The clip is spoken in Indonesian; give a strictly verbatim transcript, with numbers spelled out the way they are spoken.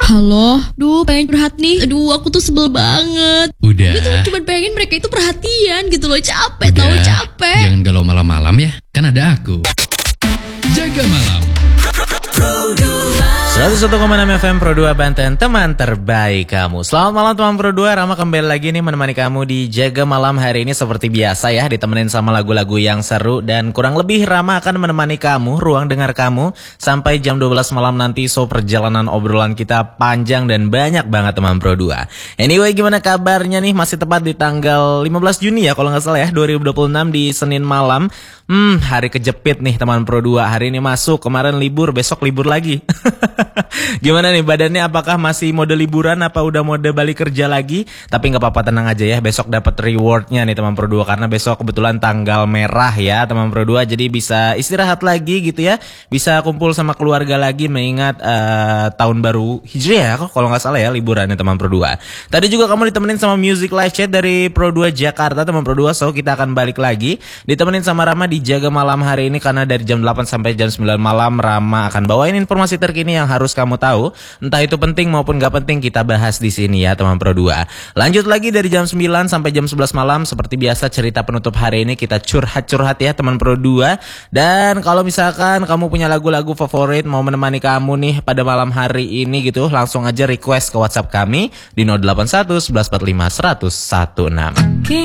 Halo, duh pengen curhat nih. Aduh aku tuh sebel banget. Udah. Gue tuh cuma pengen mereka itu perhatian gitu loh. Capek, Udah. tahu capek. Jangan galau malam-malam ya. Kan ada aku. Jaga malam. seratus satu koma enam F M Pro dua Banten, teman terbaik kamu. Selamat malam teman Pro dua, Rama kembali lagi nih menemani kamu di Jaga Malam hari ini seperti biasa ya, ditemenin sama lagu-lagu yang seru dan kurang lebih Rama akan menemani kamu, ruang dengar kamu sampai jam dua belas malam nanti. So perjalanan obrolan kita panjang dan banyak banget teman Pro dua. Anyway, gimana kabarnya nih? Masih tepat di tanggal lima belas Juni ya kalau nggak salah ya, dua ribu dua puluh enam di Senin malam. Hmm, hari kejepit nih teman Pro dua. Hari ini masuk, kemarin libur, besok libur lagi. Gimana nih badannya, apakah masih mode liburan apa udah mode balik kerja lagi? Tapi gak apa-apa, tenang aja ya, besok dapat rewardnya nih teman Pro dua. Karena besok kebetulan tanggal merah ya teman Pro dua. Jadi bisa istirahat lagi gitu ya, bisa kumpul sama keluarga lagi mengingat uh, tahun baru Hijriah ya, kalau gak salah ya liburannya teman Pro dua. Tadi juga kamu ditemenin sama Music Live Chat dari Pro dua Jakarta teman Pro dua. So kita akan balik lagi ditemenin sama Rama di Jaga Malam hari ini. Karena dari jam delapan sampai jam sembilan malam Rama akan bawain informasi terkini yang harus kamu tahu, entah itu penting maupun gak penting, kita bahas di sini ya teman Pro dua. Lanjut lagi dari jam sembilan sampai jam sebelas malam, seperti biasa cerita penutup hari ini kita curhat-curhat ya teman Pro dua. Dan kalau misalkan kamu punya lagu-lagu favorit mau menemani kamu nih pada malam hari ini gitu, langsung aja request ke WhatsApp kami di nol delapan satu satu satu empat lima satu nol satu enam.